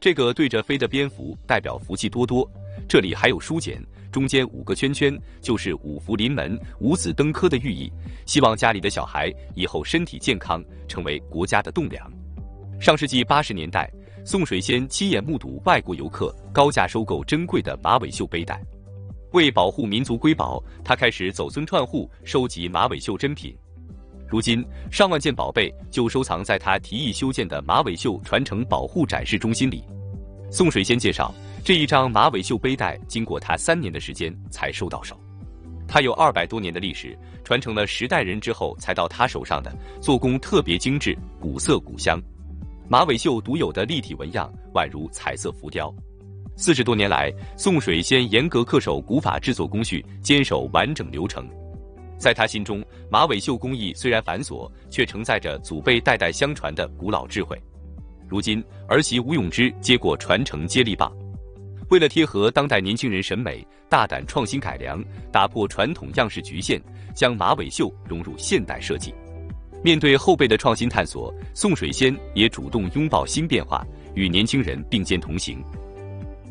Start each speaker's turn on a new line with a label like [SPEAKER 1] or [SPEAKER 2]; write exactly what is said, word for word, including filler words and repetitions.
[SPEAKER 1] 这个对着飞的蝙蝠代表福气多多，这里还有书简，中间五个圈圈就是五福临门、五子登科的寓意，希望家里的小孩以后身体健康，成为国家的栋梁。上世纪八十年代，宋水仙亲眼目睹外国游客高价收购珍贵的马尾绣背带。为保护民族瑰宝，他开始走村串户收集马尾绣珍品。如今，上万件宝贝就收藏在他提议修建的马尾绣传承保护展示中心里。宋水仙介绍，这一张马尾绣背带经过他三年的时间才收到手。它有二百多年的历史，传承了十代人之后才到他手上的，做工特别精致，古色古香。马尾绣独有的立体纹样，宛如彩色浮雕。四十多年来，宋水仙严格恪守古法制作工序，坚守完整流程。在他心中，马尾绣工艺虽然繁琐，却承载着祖辈代代相传的古老智慧。如今，儿媳吴咏芝接过传承接力棒，为了贴合当代年轻人审美，大胆创新改良，打破传统样式局限，将马尾绣融入现代设计。面对后辈的创新探索，宋水仙也主动拥抱新变化，与年轻人并肩同行。